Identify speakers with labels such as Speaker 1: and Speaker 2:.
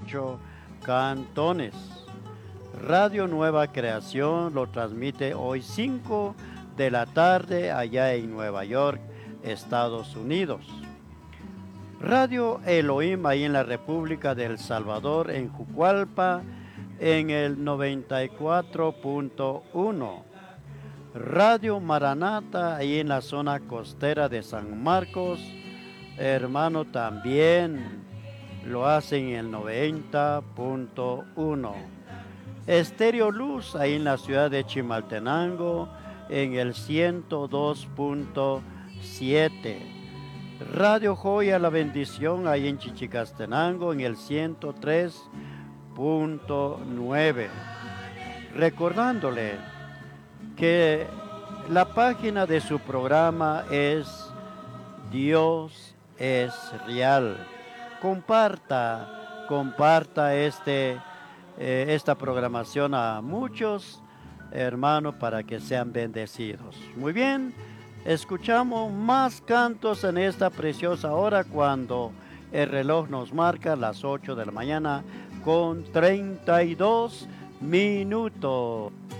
Speaker 1: 8 cantones. Radio Nueva Creación lo transmite hoy 5 de la tarde allá en Nueva York, Estados Unidos. Radio Elohim ahí en la República de El Salvador, en Jucualpa, en el 94.1. Radio Maranata ahí en la zona costera de San Marcos, hermano, también lo hacen en el 90.1. Estéreo Luz ahí en la ciudad de Chimaltenango en el 102.7. Radio Joya La Bendición ahí en Chichicastenango en el 103.9. Recordándole que la página de su programa es Dios es Real. Comparta esta programación a muchos hermanos para que sean bendecidos. Muy bien, escuchamos más cantos en esta preciosa hora cuando el reloj nos marca las 8 de la mañana con 32 minutos.